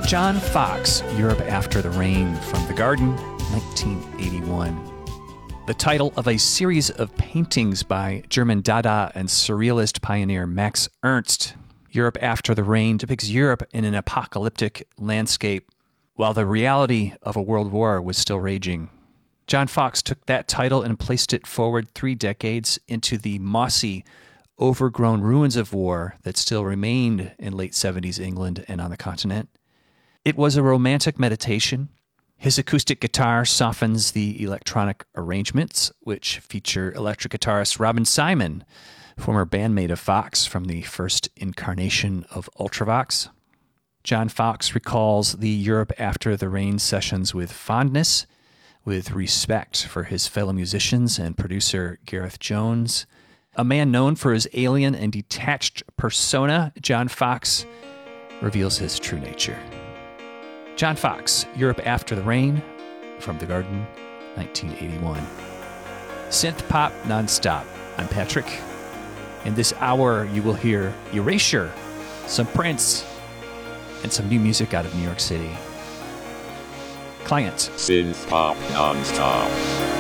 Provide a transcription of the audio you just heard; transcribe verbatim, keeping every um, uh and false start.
John Foxx, Europe After the Rain from The Garden, nineteen eighty-one. The title of a series of paintings by German Dada and Surrealist pioneer Max Ernst. Europe After the Rain depicts Europe in an apocalyptic landscape while the reality of a world war was still raging. John Foxx took that title and placed it forward three decades into the mossy, overgrown ruins of war that still remained in late seventies England and on the continent. It was a romantic meditation. His acoustic guitar softens the electronic arrangements, which feature electric guitarist Robin Simon, former bandmate of Foxx from the first incarnation of Ultravox. John Foxx recalls the Europe After the Rain sessions with fondness, with respect for his fellow musicians and producer Gareth Jones. A man known for his alien and detached persona, John Foxx reveals his true nature. John Foxx, Europe After the Rain, from The Garden, nineteen eighty-one. Synth pop nonstop. I'm Patrick. In this hour, you will hear Erasure, some Prince, and some new music out of New York City. Client. Synth pop nonstop.